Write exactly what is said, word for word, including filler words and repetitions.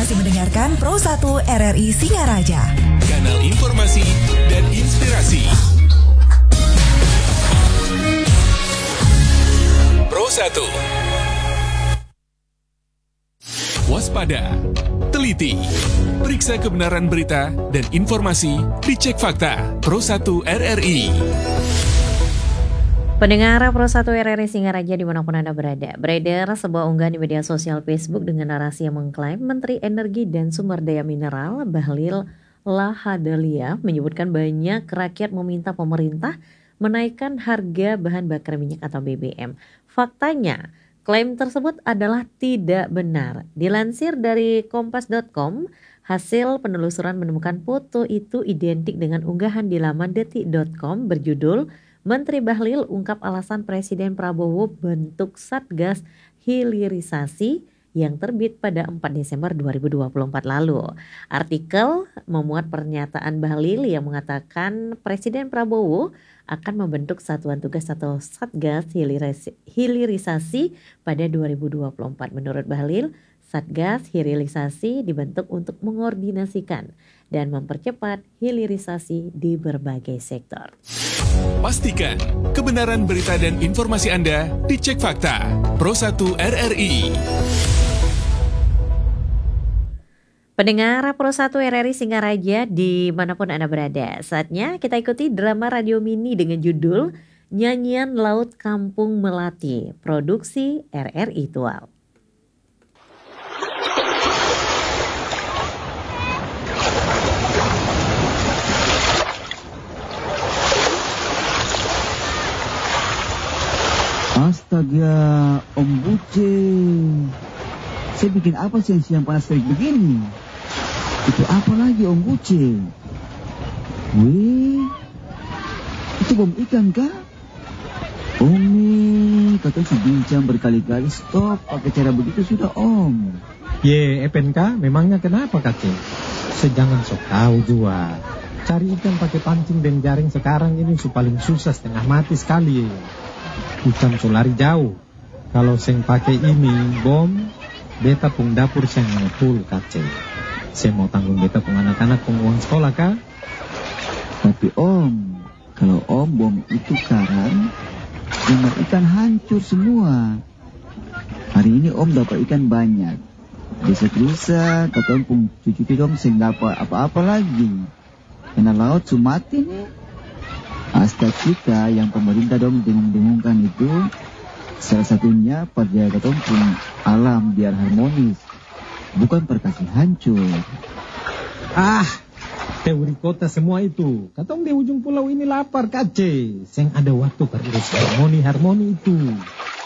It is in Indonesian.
masih mendengarkan Pro satu R R I Singaraja, kanal informasi dan inspirasi. Pro satu. Waspada, teliti, periksa kebenaran berita dan informasi, dicek fakta. Pro satu R R I. Pendengar Pro satu R R I Singaraja dimanapun Anda berada, beredar sebuah unggahan di media sosial Facebook dengan narasi yang mengklaim Menteri Energi dan Sumber Daya Mineral Bahlil Lahadalia menyebutkan banyak rakyat meminta pemerintah menaikkan harga bahan bakar minyak atau B B M. Faktanya, klaim tersebut adalah tidak benar. Dilansir dari kompas dot com, hasil penelusuran menemukan foto itu identik dengan unggahan di laman detik dot com berjudul Menteri Bahlil ungkap alasan Presiden Prabowo bentuk Satgas Hilirisasi yang terbit pada empat Desember dua ribu dua puluh empat lalu. Artikel memuat pernyataan Bahlil yang mengatakan Presiden Prabowo akan membentuk Satuan Tugas atau Satgas Hilirisasi pada dua ribu dua puluh empat. Menurut Bahlil, Satgas Hilirisasi dibentuk untuk mengordinasikan dan mempercepat hilirisasi di berbagai sektor. Pastikan kebenaran berita dan informasi Anda dicek fakta. Pro satu R R I. Pendengar Pro satu R R I Singaraja dimanapun Anda berada, saatnya kita ikuti drama radio mini dengan judul Nyanyian Laut Kampung Melati, produksi R R I Tual. Astaga, Om Buce. Saya bikin apa siang-siang panas terik begini? Itu apa lagi, Om Buce? Wih, itu bom ikan kah? Om nih, kata si Bincang berkali-kali stop pakai cara begitu sudah, Om. Ye, F N K, memangnya kenapa, Kacil? Sejangan sok tahu juga. Cari ikan pakai pancing dan jaring sekarang ini paling susah, setengah mati sekali. Hutan solari jauh. Kalau seng pakai ini bom, beta pung dapur seng ngepul kacil. Saya mau tanggung beta pung anak-anak pung uang sekolah kah? Tapi Om, kalau Om bom itu karang, jumlah ikan hancur semua. Hari ini Om dapat ikan banyak. Desa-desa kata Om pung cucu-cucu Om seng dapat apa-apa lagi. Karena laut sumati nih. Asta kita yang pemerintah dong dengung-dengungkan itu salah satunya pada ketompung alam biar harmonis, bukan perkasih hancur. Ah, teori kota semua itu. Katong di ujung pulau ini lapar kace. Seng ada waktu perurus harmoni-harmoni itu.